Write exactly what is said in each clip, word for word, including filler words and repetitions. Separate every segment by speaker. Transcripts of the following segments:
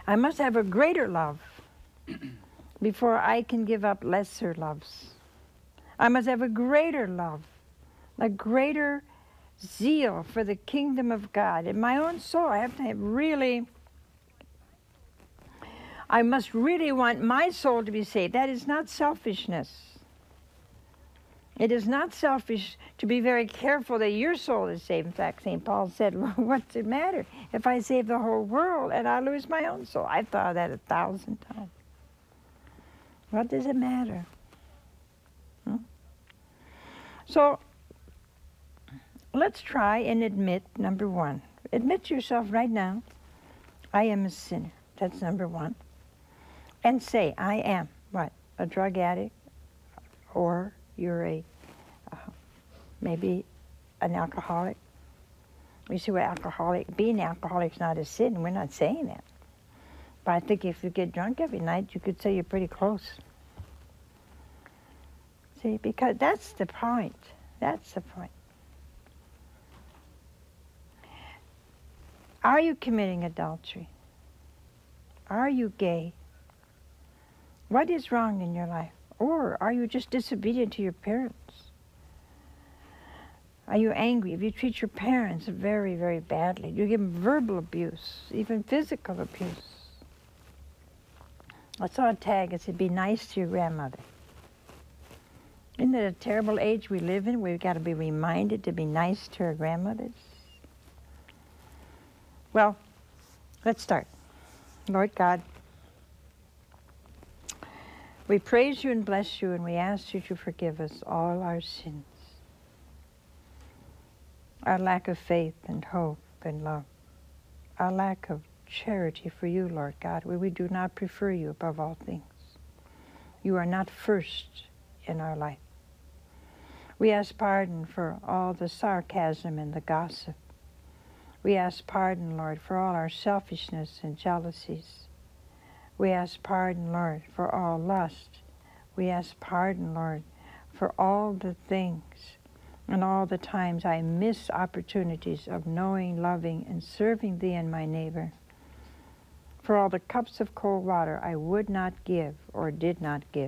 Speaker 1: I must have a greater love before I can give up lesser loves. I must have a greater love, a greater zeal for the kingdom of God. In my own soul, I have to have really, I must really want my soul to be saved. That is not selfishness. It is not selfish to be very careful that your soul is saved. In fact, Saint Paul said, well, what's it matter if I save the whole world and I lose my own soul? I've thought of that a thousand times. What does it matter? Hmm? So, let's try and admit, number one. Admit to yourself right now, I am a sinner. That's number one. And say, I am, what, a drug addict? Or you're a, uh, maybe an alcoholic. You see what alcoholic, being an alcoholic is not a sin. We're not saying that. But I think if you get drunk every night, you could say you're pretty close. See, because that's the point. That's the point. Are you committing adultery? Are you gay? What is wrong in your life? Or are you just disobedient to your parents? Are you angry if you treat your parents very, very badly? Do you give them verbal abuse, even physical abuse? I saw a tag that said, be nice to your grandmother. Isn't it a terrible age we live in? We've got to be reminded to be nice to our grandmothers. Well, let's start. Lord God, we praise you and bless you, and we ask you to forgive us all our sins, our lack of faith and hope and love, our lack of charity for you, Lord God, where we do not prefer you above all things. You are not first in our life. We ask pardon for all the sarcasm and the gossip. We ask pardon, Lord, for all our selfishness and jealousies. We ask pardon, Lord, for all lust. We ask pardon, Lord, for all the things and all the times I miss opportunities of knowing, loving, and serving thee and my neighbor. For all the cups of cold water I would not give or did not give.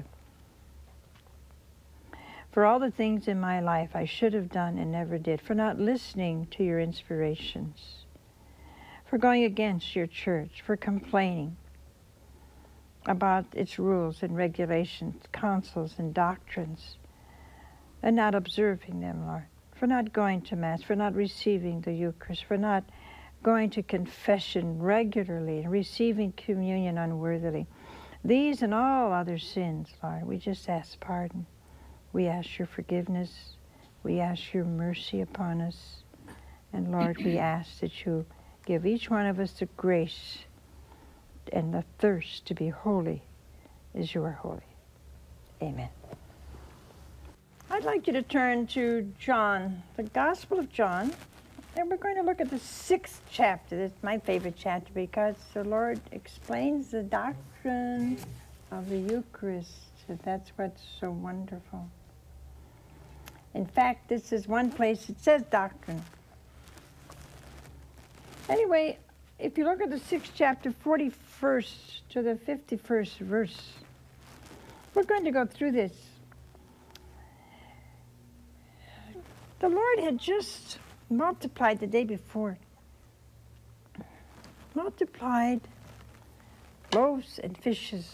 Speaker 1: For all the things in my life I should have done and never did. For not listening to your inspirations. For going against your church. For complaining about its rules and regulations, counsels and doctrines, and not observing them, Lord. For not going to Mass, for not receiving the Eucharist, for not going to confession regularly and receiving communion unworthily. These and all other sins, Lord, we just ask pardon. We ask your forgiveness. We ask your mercy upon us. And Lord, we ask that you give each one of us the grace and the thirst to be holy as you are holy. Amen. I'd like you to turn to John, the Gospel of John, and we're going to look at the sixth chapter. That's my favorite chapter because the Lord explains the doctrine of the Eucharist. That's what's so wonderful. In fact, this is one place it says doctrine. Anyway, if you look at the sixth chapter, forty-first to the fifty-first verse, we're going to go through this. The Lord had just multiplied the day before. Multiplied loaves and fishes.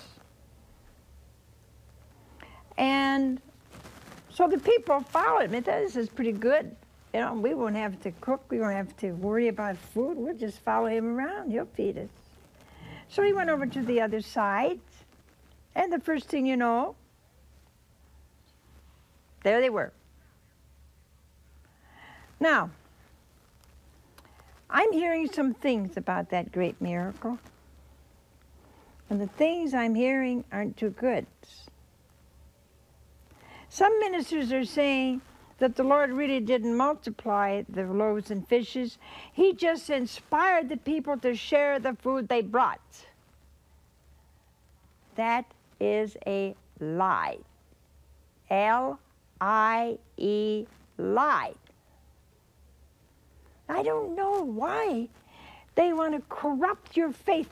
Speaker 1: And so the people followed him. This is pretty good. You know, we won't have to cook. We won't have to worry about food. We'll just follow him around. He'll feed us. So he went over to the other side. And the first thing you know, there they were. Now, I'm hearing some things about that great miracle. And the things I'm hearing aren't too good. Some ministers are saying that the Lord really didn't multiply the loaves and fishes. He just inspired the people to share the food they brought. That is a lie. L I E, lie. I don't know why they want to corrupt your faith